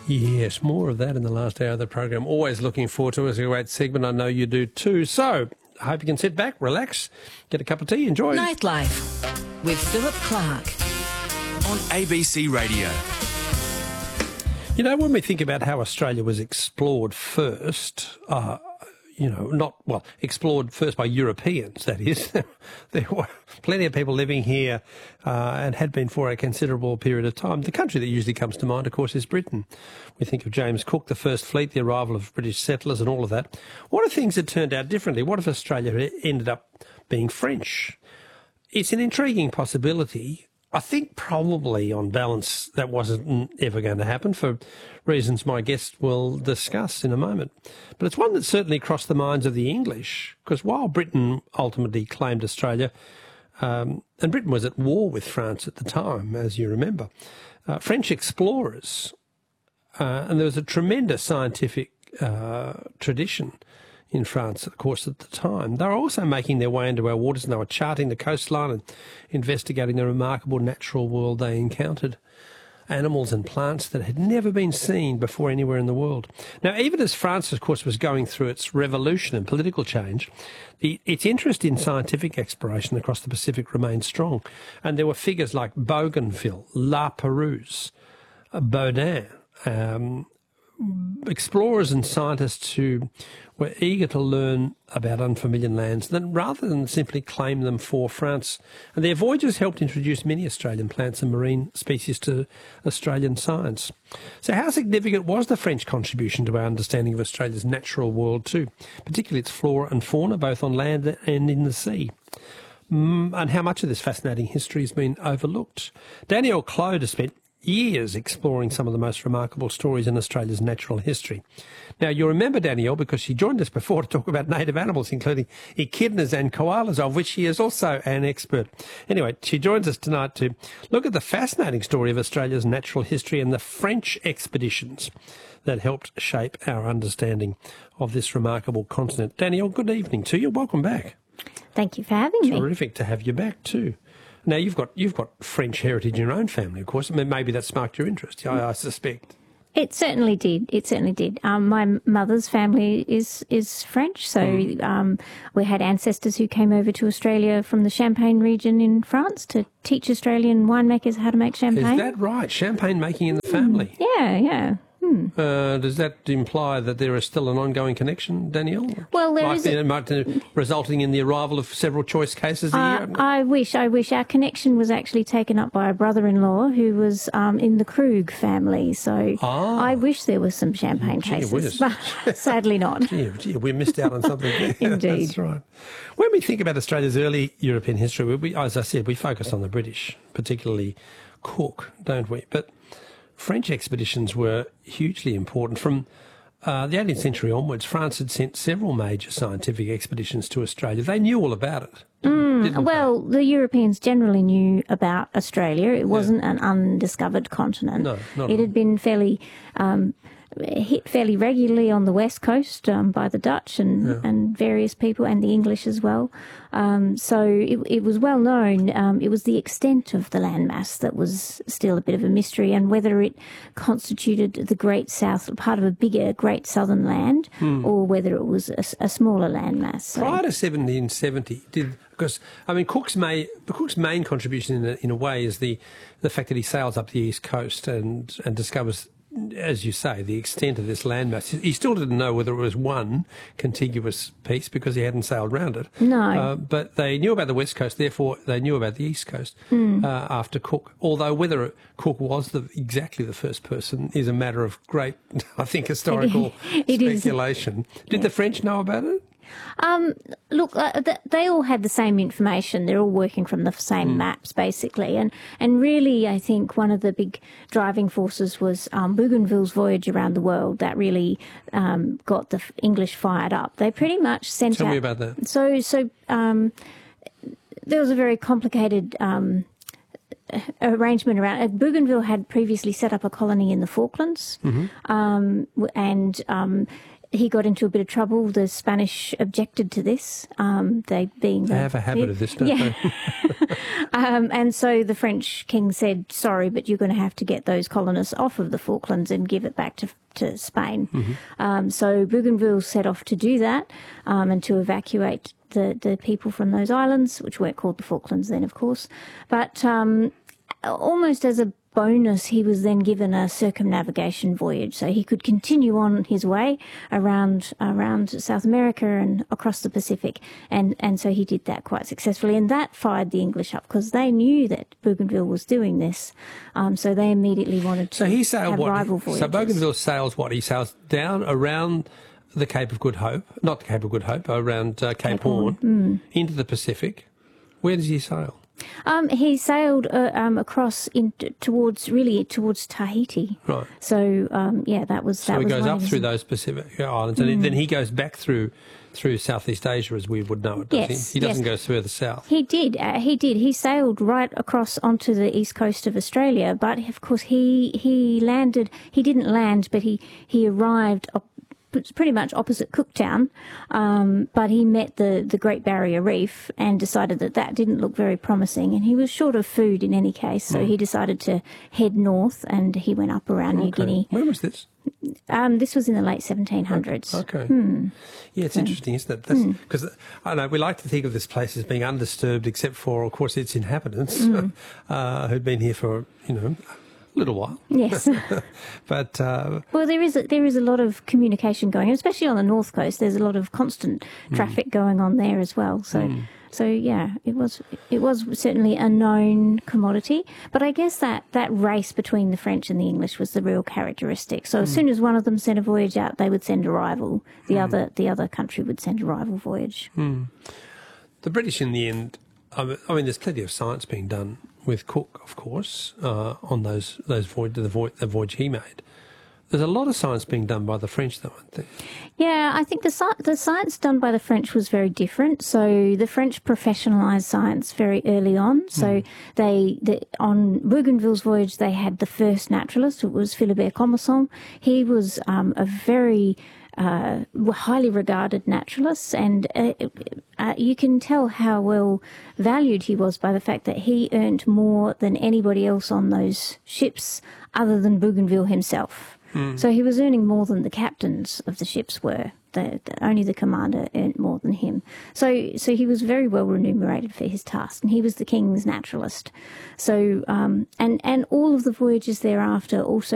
Yes, more of that in the last hour of the program. Always looking forward to it. It's a great segment. I know you do too. So, I hope you can sit back, relax, get a cup of tea, enjoy. Nightlife with Philip Clark on ABC Radio. You know, when we think about how Australia was explored first, explored first by Europeans, that is. There were plenty of people living here and had been for a considerable period of time. The country that usually comes to mind, of course, is Britain. We think of James Cook, the first fleet, the arrival of British settlers and all of that. What if things had turned out differently? What if Australia had ended up being French? It's an intriguing possibility. I think probably on balance that wasn't ever going to happen for reasons my guest will discuss in a moment. But it's one that certainly crossed the minds of the English, because while Britain ultimately claimed Australia, and Britain was at war with France at the time, as you remember, French explorers, and there was a tremendous scientific tradition in France, of course, at the time. They were also making their way into our waters, and they were charting the coastline and investigating the remarkable natural world they encountered, animals and plants that had never been seen before anywhere in the world. Now, even as France, of course, was going through its revolution and political change, its interest in scientific exploration across the Pacific remained strong, and there were figures like Bougainville, La Perouse, Baudin, explorers and scientists who were eager to learn about unfamiliar lands rather than simply claim them for France. And their voyages helped introduce many Australian plants and marine species to Australian science. So how significant was the French contribution to our understanding of Australia's natural world too, particularly its flora and fauna, both on land and in the sea? And how much of this fascinating history has been overlooked? Danielle Clode has spent years exploring some of the most remarkable stories in Australia's natural history. Now, you'll remember Danielle because she joined us before to talk about native animals, including echidnas and koalas, of which she is also an expert. Anyway, she joins us tonight to look at the fascinating story of Australia's natural history and the French expeditions that helped shape our understanding of this remarkable continent. Danielle, good evening to you. Welcome back. Thank you for having me. Terrific to have you back too. Now, you've got French heritage in your own family, of course. I mean, maybe that sparked your interest, I suspect. It certainly did. It certainly did. My mother's family is French, so we had ancestors who came over to Australia from the Champagne region in France to teach Australian winemakers how to make champagne. Is that right? Champagne making in the family? Yeah. Does that imply that there is still an ongoing connection, Danielle? Well, resulting in the arrival of several choice cases a year? I wish. Our connection was actually taken up by a brother-in-law who was in the Krug family. So I wish there was some champagne cases, but sadly not. Gee, we missed out on something there. Indeed. That's right. When we think about Australia's early European history, as I said, we focus on the British, particularly Cook, don't we? But French expeditions were hugely important. From the 18th century onwards, France had sent several major scientific expeditions to Australia. They knew all about it. Well, the Europeans generally knew about Australia. It wasn't an undiscovered continent. No, not it had been hit fairly regularly on the west coast by the Dutch and various people, and the English as well. So it was well known. It was the extent of the landmass that was still a bit of a mystery, and whether it constituted the Great South, part of a bigger Great Southern Land, or whether it was a smaller landmass. So. Prior to 1770, because Cook's main contribution in a way is the fact that he sails up the east coast and discovers, as you say, the extent of this landmass. He still didn't know whether it was one contiguous piece because he hadn't sailed round it. No. But they knew about the west coast, therefore they knew about the east coast after Cook. Although whether Cook was exactly the first person is a matter of great, I think, historical speculation. Did the French know about it? Look, they all had the same information. They're all working from the same maps, basically. And really, I think one of the big driving forces was Bougainville's voyage around the world. That really got the English fired up. They pretty much sent out... Tell me about that. So there was a very complicated arrangement around... Bougainville had previously set up a colony in the Falklands, and... he got into a bit of trouble. The Spanish objected to this. They have a habit of this, don't they? And so the French king said, sorry, but you're going to have to get those colonists off of the Falklands and give it back to Spain. So Bougainville set off to do that and to evacuate the people from those islands, which weren't called the Falklands then, of course. But almost as a bonus, he was then given a circumnavigation voyage, so he could continue on his way around South America and across the Pacific, and so he did that quite successfully, and that fired the English up because they knew that Bougainville was doing this, so they immediately wanted to have rival voyages. So Bougainville sails what? He sails down around the Cape of Good Hope, not the Cape of Good Hope, around Cape Horn, into the Pacific. Where does he sail? He sailed across towards Tahiti. Right. So that was. So he goes up through those Pacific islands, and then he goes back through Southeast Asia as we would know it. Does he? He doesn't go further south. He did. He sailed right across onto the east coast of Australia, but of course he landed. He didn't land, but he arrived pretty much opposite Cooktown, but he met the Great Barrier Reef and decided that didn't look very promising, and he was short of food in any case, so he decided to head north, and he went up around New Guinea. When was this? This was in the late 1700s. Okay. Yeah, it's interesting, isn't it? Because I know we like to think of this place as being undisturbed, except for, of course, its inhabitants who'd been here for a little while. Yes. But well, there is a lot of communication going on, especially on the north coast. There's a lot of constant traffic going on there as well. So yeah, it was certainly a known commodity. But I guess that race between the French and the English was the real characteristic. So as soon as one of them sent a voyage out, they would send a rival. The other country would send a rival voyage. The British, in the end, I mean, there's plenty of science being done with Cook, of course, on the voyage he made. There's a lot of science being done by the French, though, aren't there? Yeah, I think the science done by the French was very different. So the French professionalised science very early on. So on Bougainville's voyage, they had the first naturalist. It was Philibert Commerson. He was a very highly regarded naturalist, and you can tell how well valued he was by the fact that he earned more than anybody else on those ships other than Bougainville himself. So he was earning more than the captains of the ships were. Only the commander earned more than him. So he was very well remunerated for his task, and he was the king's naturalist. So and all of the voyages thereafter also